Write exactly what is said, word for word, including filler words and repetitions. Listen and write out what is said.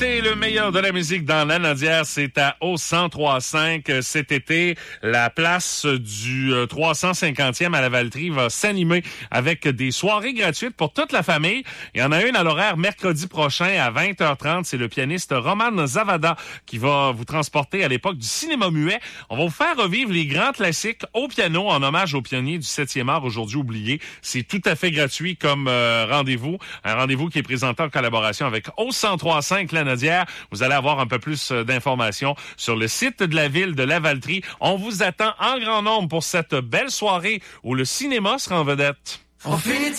C'est le meilleur de la musique dans la Nodière. C'est à au cent trois cinq cet été. La place du trois cent cinquantième à la Valtrie va s'animer avec des soirées gratuites pour toute la famille. Il y en a une à l'horaire mercredi prochain à vingt heures trente. C'est le pianiste Roman Zavada qui va vous transporter à l'époque du cinéma muet. On va vous faire revivre les grands classiques au piano en hommage aux pionniers du septième art aujourd'hui oublié. C'est tout à fait gratuit comme euh, rendez-vous. Un rendez-vous qui est présenté en collaboration avec au cent trois cinq la Nodière. Vous allez avoir un peu plus d'informations sur le site de la ville de la Valtrie. On vous attend en grand nombre pour cette belle soirée où le cinéma sera en vedette. On finit